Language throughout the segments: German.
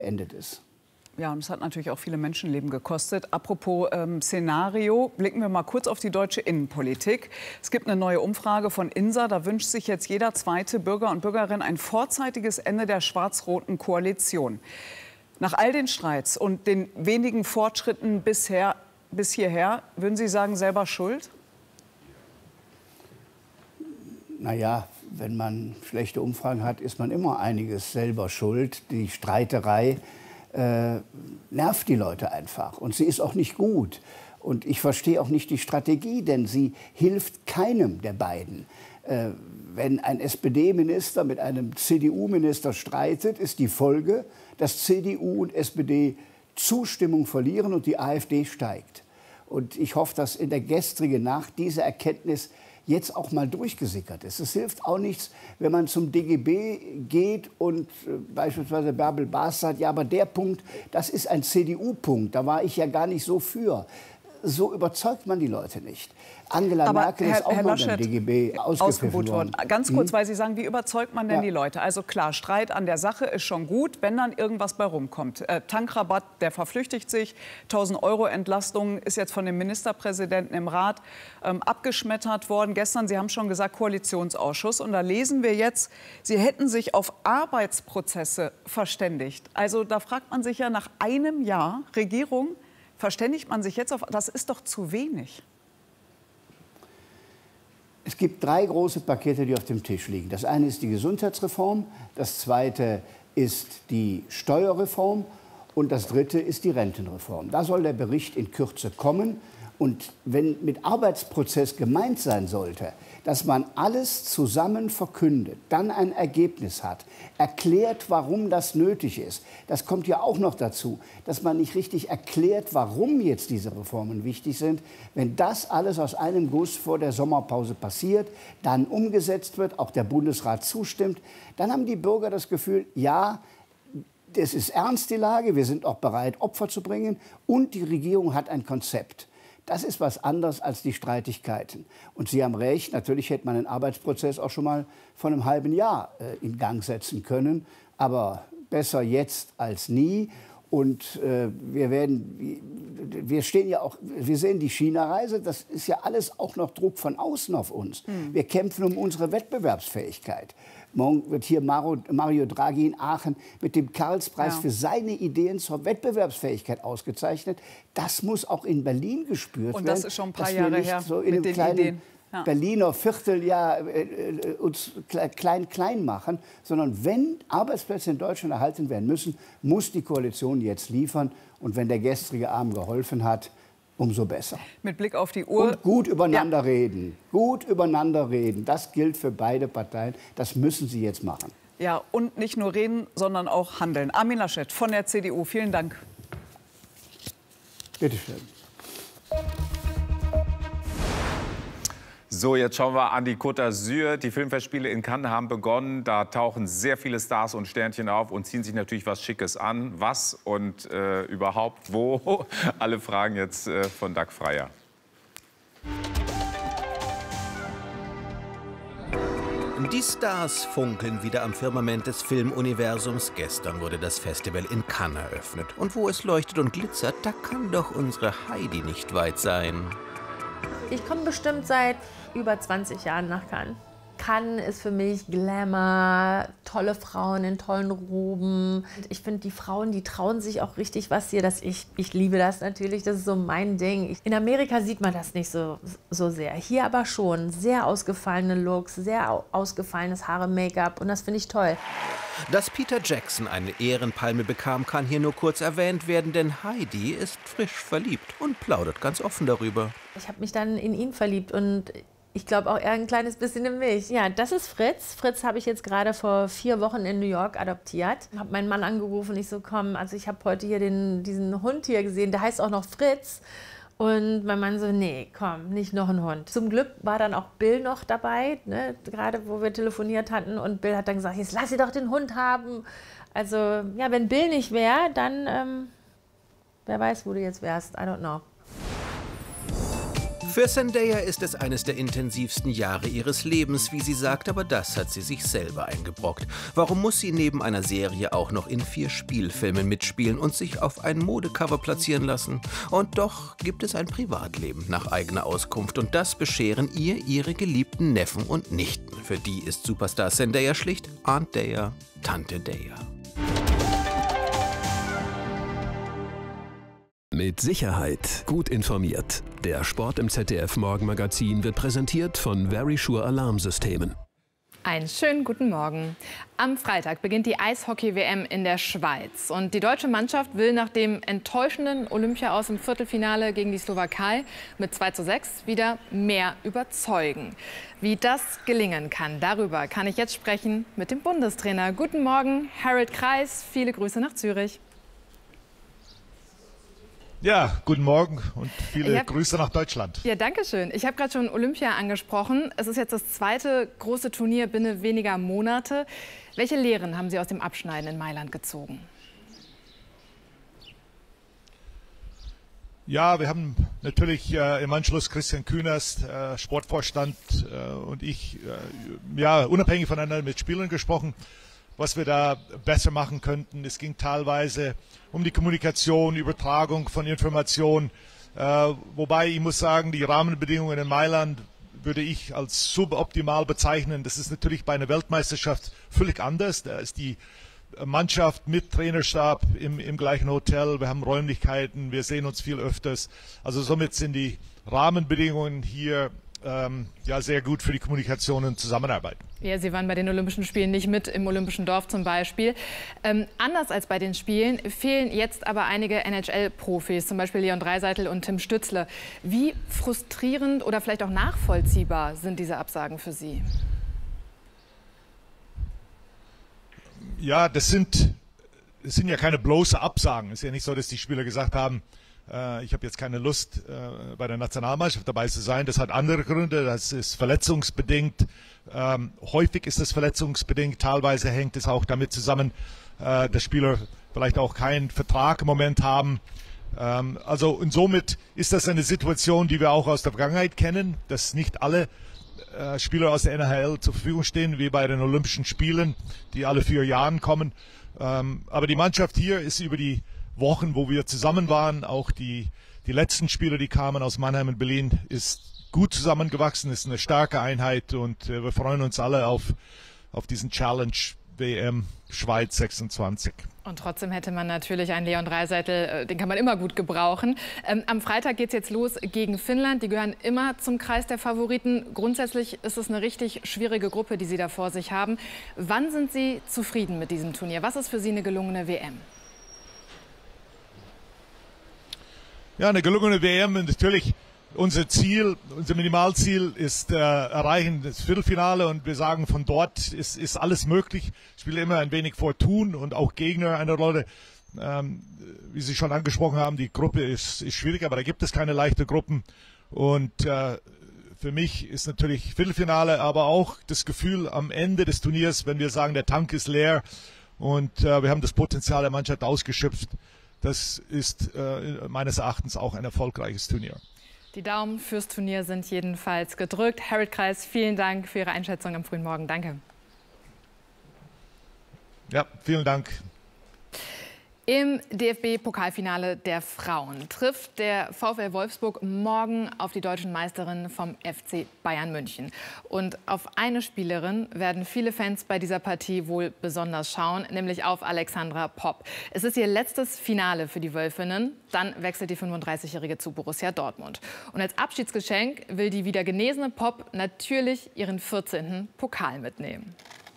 beendet ist. Ja, und es hat natürlich auch viele Menschenleben gekostet. Apropos Szenario, blicken wir mal kurz auf die deutsche Innenpolitik. Es gibt eine neue Umfrage von INSA. Da wünscht sich jetzt jeder zweite Bürger und Bürgerin ein vorzeitiges Ende der schwarz-roten Koalition. Nach all den Streits und den wenigen Fortschritten bis hierher, würden Sie sagen, selber schuld? Naja, wenn man schlechte Umfragen hat, ist man immer einiges selber schuld. Die Streiterei nervt die Leute einfach. Und sie ist auch nicht gut. Und ich verstehe auch nicht die Strategie, denn sie hilft keinem der beiden. Wenn ein SPD-Minister mit einem CDU-Minister streitet, ist die Folge, dass CDU und SPD Zustimmung verlieren und die AfD steigt. Und ich hoffe, dass in der gestrigen Nacht diese Erkenntnis jetzt auch mal durchgesickert ist. Es hilft auch nichts, wenn man zum DGB geht und beispielsweise Bärbel Baas sagt, ja, aber der Punkt, das ist ein CDU-Punkt, da war ich ja gar nicht so für. So überzeugt man die Leute nicht. Angela Merkel ist auch mal beim DGB ausgepfiffen worden. Ganz kurz, weil Sie sagen, wie überzeugt man denn die Leute? Also klar, Streit an der Sache ist schon gut, wenn dann irgendwas bei rumkommt. Tankrabatt, der verflüchtigt sich. 1.000 € Entlastung ist jetzt von dem Ministerpräsidenten im Rat abgeschmettert worden. Gestern, Sie haben schon gesagt, Koalitionsausschuss. Und da lesen wir jetzt, Sie hätten sich auf Arbeitsprozesse verständigt. Also da fragt man sich ja nach einem Jahr Regierung, verständigt man sich jetzt auf, das ist doch zu wenig. Es gibt 3 große Pakete, die auf dem Tisch liegen. Das eine ist die Gesundheitsreform, das zweite ist die Steuerreform und das dritte ist die Rentenreform. Da soll der Bericht in Kürze kommen. Und wenn mit Arbeitsprozess gemeint sein sollte, dass man alles zusammen verkündet, dann ein Ergebnis hat, erklärt, warum das nötig ist. Das kommt ja auch noch dazu, dass man nicht richtig erklärt, warum jetzt diese Reformen wichtig sind. Wenn das alles aus einem Guss vor der Sommerpause passiert, dann umgesetzt wird, auch der Bundesrat zustimmt, dann haben die Bürger das Gefühl, ja, es ist ernst die Lage, wir sind auch bereit, Opfer zu bringen und die Regierung hat ein Konzept. Das ist was anderes als die Streitigkeiten. Und Sie haben recht, natürlich hätte man den Arbeitsprozess auch schon mal vor einem halben Jahr in Gang setzen können. Aber besser jetzt als nie. Und wir sehen die China-Reise, das ist ja alles auch noch Druck von außen auf uns. Wir kämpfen um unsere Wettbewerbsfähigkeit. Morgen wird hier Mario Draghi in Aachen mit dem Karlspreis für seine Ideen zur Wettbewerbsfähigkeit ausgezeichnet. Das muss auch in Berlin gespürt werden. Und das ist schon ein paar Jahre her so in mit den Ideen. Ja. Berliner Vierteljahr uns klein machen, sondern wenn Arbeitsplätze in Deutschland erhalten werden müssen, muss die Koalition jetzt liefern. Und wenn der gestrige Abend geholfen hat, umso besser. Mit Blick auf die Uhr. Und gut übereinander reden. Gut übereinander reden. Das gilt für beide Parteien. Das müssen sie jetzt machen. Ja, und nicht nur reden, sondern auch handeln. Armin Laschet von der CDU, vielen Dank. Bitte schön. So, jetzt schauen wir an die Côte d'Azur. Die Filmfestspiele in Cannes haben begonnen. Da tauchen sehr viele Stars und Sternchen auf und ziehen sich natürlich was Schickes an. Was und überhaupt wo? Alle Fragen jetzt von Dag Freier. Die Stars funkeln wieder am Firmament des Filmuniversums. Gestern wurde das Festival in Cannes eröffnet. Und wo es leuchtet und glitzert, da kann doch unsere Heidi nicht weit sein. Ich komme bestimmt seit über 20 Jahren nach Cannes. Cannes ist für mich Glamour, tolle Frauen in tollen Roben. Ich finde, die Frauen, die trauen sich auch richtig was hier. Ich liebe das natürlich, das ist so mein Ding. In Amerika sieht man das nicht so sehr. Hier aber schon. Sehr ausgefallene Looks, sehr ausgefallenes Haare, Make-up und das finde ich toll. Dass Peter Jackson eine Ehrenpalme bekam, kann hier nur kurz erwähnt werden, denn Heidi ist frisch verliebt und plaudert ganz offen darüber. Ich habe mich dann in ihn verliebt und ich glaube auch eher ein kleines bisschen in mich. Ja, das ist Fritz. Fritz habe ich jetzt gerade vor 4 Wochen in New York adoptiert. Ich habe meinen Mann angerufen und ich so, komm, also ich habe heute hier diesen Hund hier gesehen, der heißt auch noch Fritz. Und mein Mann so, nee, komm, nicht noch ein Hund. Zum Glück war dann auch Bill noch dabei, ne, gerade wo wir telefoniert hatten. Und Bill hat dann gesagt, jetzt lass sie doch den Hund haben. Also, ja, wenn Bill nicht wäre, dann, wer weiß, wo du jetzt wärst, I don't know. Für Zendaya ist es eines der intensivsten Jahre ihres Lebens, wie sie sagt, aber das hat sie sich selber eingebrockt. Warum muss sie neben einer Serie auch noch in 4 Spielfilmen mitspielen und sich auf ein Modecover platzieren lassen? Und doch gibt es ein Privatleben nach eigener Auskunft und das bescheren ihr ihre geliebten Neffen und Nichten. Für die ist Superstar Zendaya schlicht Aunt Daya, Tante Daya. Mit Sicherheit gut informiert. Der Sport im ZDF Morgenmagazin wird präsentiert von Verisure Alarmsystemen. Einen schönen guten Morgen. Am Freitag beginnt die Eishockey-WM in der Schweiz. Und die deutsche Mannschaft will nach dem enttäuschenden Olympia aus dem Viertelfinale gegen die Slowakei mit 2:6 wieder mehr überzeugen. Wie das gelingen kann, darüber kann ich jetzt sprechen mit dem Bundestrainer. Guten Morgen, Harold Kreis. Viele Grüße nach Zürich. Ja, guten Morgen und viele Grüße nach Deutschland. Ja, danke schön. Ich habe gerade schon Olympia angesprochen. Es ist jetzt das zweite große Turnier binnen weniger Monate. Welche Lehren haben Sie aus dem Abschneiden in Mailand gezogen? Ja, wir haben natürlich im Anschluss Christian Künast, Sportvorstand und ich, unabhängig voneinander mit Spielern gesprochen, was wir da besser machen könnten. Es ging teilweise um die Kommunikation, Übertragung von Informationen. Wobei ich muss sagen, die Rahmenbedingungen in Mailand würde ich als suboptimal bezeichnen. Das ist natürlich bei einer Weltmeisterschaft völlig anders. Da ist die Mannschaft mit Trainerstab im gleichen Hotel. Wir haben Räumlichkeiten, wir sehen uns viel öfters. Also somit sind die Rahmenbedingungen hier sehr gut für die Kommunikation und Zusammenarbeit. Ja, Sie waren bei den Olympischen Spielen nicht mit, im Olympischen Dorf zum Beispiel. Anders als bei den Spielen fehlen jetzt aber einige NHL-Profis, zum Beispiel Leon Draisaitl und Tim Stützle. Wie frustrierend oder vielleicht auch nachvollziehbar sind diese Absagen für Sie? Ja, das sind ja keine bloße Absagen. Es ist ja nicht so, dass die Spieler gesagt haben, ich habe jetzt keine Lust, bei der Nationalmannschaft dabei zu sein. Das hat andere Gründe. Das ist verletzungsbedingt. Häufig ist es verletzungsbedingt. Teilweise hängt es auch damit zusammen, dass Spieler vielleicht auch keinen Vertrag im Moment haben. Und somit ist das eine Situation, die wir auch aus der Vergangenheit kennen, dass nicht alle Spieler aus der NHL zur Verfügung stehen, wie bei den Olympischen Spielen, die alle 4 Jahre kommen. Aber die Mannschaft hier ist über die Wochen, wo wir zusammen waren, auch die letzten Spieler, die kamen aus Mannheim und Berlin, ist gut zusammengewachsen, ist eine starke Einheit und wir freuen uns alle auf diesen Challenge WM Schweiz 26. Und trotzdem hätte man natürlich einen Leon Draisaitl, den kann man immer gut gebrauchen. Am Freitag geht es jetzt los gegen Finnland. Die gehören immer zum Kreis der Favoriten. Grundsätzlich ist es eine richtig schwierige Gruppe, die Sie da vor sich haben. Wann sind Sie zufrieden mit diesem Turnier? Was ist für Sie eine gelungene WM? Ja, eine gelungene WM und natürlich unser Minimalziel ist Erreichen des Viertelfinale und wir sagen, von dort ist alles möglich. Ich spiele immer ein wenig vor Tun und auch Gegner eine Rolle. Wie Sie schon angesprochen haben, die Gruppe ist schwierig, aber da gibt es keine leichten Gruppen. Und für mich ist natürlich Viertelfinale, aber auch das Gefühl am Ende des Turniers, wenn wir sagen, der Tank ist leer und wir haben das Potenzial der Mannschaft ausgeschöpft. Das ist meines Erachtens auch ein erfolgreiches Turnier. Die Daumen fürs Turnier sind jedenfalls gedrückt. Harold Kreis, vielen Dank für Ihre Einschätzung am frühen Morgen. Danke. Ja, vielen Dank. Im DFB-Pokalfinale der Frauen trifft der VfL Wolfsburg morgen auf die deutschen Meisterinnen vom FC Bayern München. Und auf eine Spielerin werden viele Fans bei dieser Partie wohl besonders schauen, nämlich auf Alexandra Popp. Es ist ihr letztes Finale für die Wölfinnen. Dann wechselt die 35-Jährige zu Borussia Dortmund. Und als Abschiedsgeschenk will die wieder genesene Popp natürlich ihren 14. Pokal mitnehmen.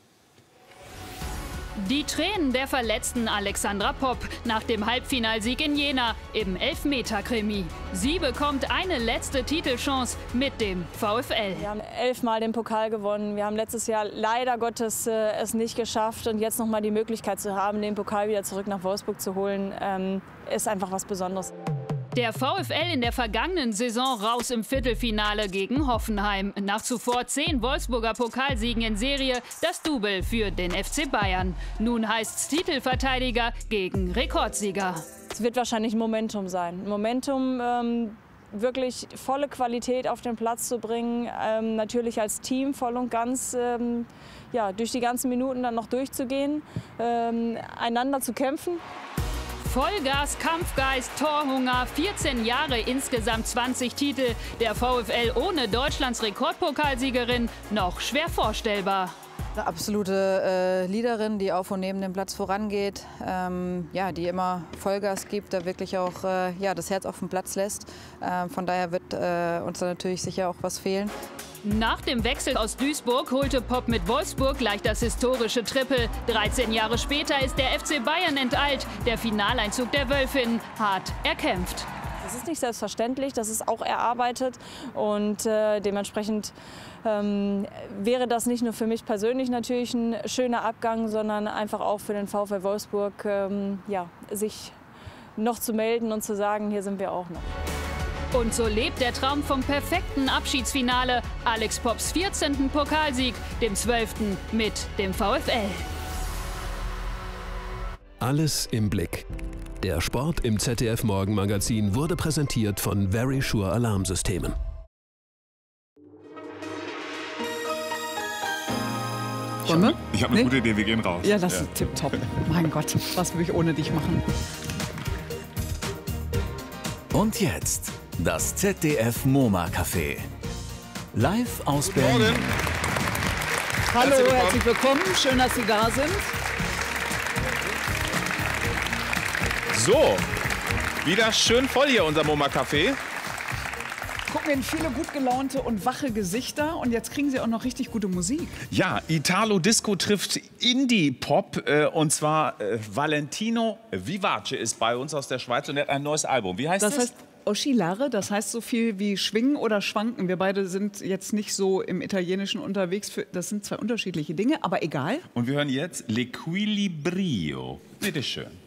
Die Tränen der verletzten Alexandra Popp nach dem Halbfinalsieg in Jena im Elfmeter-Krimi. Sie bekommt eine letzte Titelchance mit dem VfL. Wir haben 11-mal den Pokal gewonnen. Wir haben letztes Jahr leider Gottes es nicht geschafft. Und jetzt noch mal die Möglichkeit zu haben, den Pokal wieder zurück nach Wolfsburg zu holen, ist einfach was Besonderes. Der VfL in der vergangenen Saison raus im Viertelfinale gegen Hoffenheim. Nach zuvor 10 Wolfsburger Pokalsiegen in Serie das Double für den FC Bayern. Nun heißt's Titelverteidiger gegen Rekordsieger. Es wird wahrscheinlich Momentum sein. Momentum, wirklich volle Qualität auf den Platz zu bringen, natürlich als Team voll und ganz ja, durch die ganzen Minuten dann noch durchzugehen, einander zu kämpfen. Vollgas, Kampfgeist, Torhunger, 14 Jahre, insgesamt 20 Titel. Der VfL ohne Deutschlands Rekordpokalsiegerin noch schwer vorstellbar. Eine absolute Leaderin, die auf und neben dem Platz vorangeht, ja, die immer Vollgas gibt, da wirklich auch ja, das Herz auf den Platz lässt. Von daher wird uns da natürlich sicher auch was fehlen. Nach dem Wechsel aus Duisburg holte Popp mit Wolfsburg gleich das historische Triple. 13 Jahre später ist der FC Bayern enteilt. Der Finaleinzug der Wölfin hart erkämpft. Das ist nicht selbstverständlich, das ist auch erarbeitet und dementsprechend wäre das nicht nur für mich persönlich natürlich ein schöner Abgang, sondern einfach auch für den VfL Wolfsburg, ja, sich noch zu melden und zu sagen, hier sind wir auch noch. Und so lebt der Traum vom perfekten Abschiedsfinale. Alex Popps 14. Pokalsieg, dem 12. mit dem VfL. Alles im Blick. Der Sport im ZDF Morgenmagazin wurde präsentiert von Verisure Alarmsystemen. Ich habe eine gute Idee, wir gehen raus. Ja, das ist tipptopp. Mein Gott, was will ich ohne dich machen? Und jetzt das ZDF MoMA Café. Live aus Berlin. Hallo, herzlich willkommen. Schön, dass Sie da sind. So, wieder schön voll hier unser MoMA Café. Gucken wir in viele gut gelaunte und wache Gesichter. Und jetzt kriegen Sie auch noch richtig gute Musik. Ja, Italo Disco trifft Indie-Pop. Und zwar Valentino Vivace ist bei uns aus der Schweiz und er hat ein neues Album. Wie heißt das? Das heißt Oscillare, das heißt so viel wie schwingen oder schwanken. Wir beide sind jetzt nicht so im Italienischen unterwegs. Das sind zwei unterschiedliche Dinge, aber egal. Und wir hören jetzt L'Equilibrio. Bitte schön.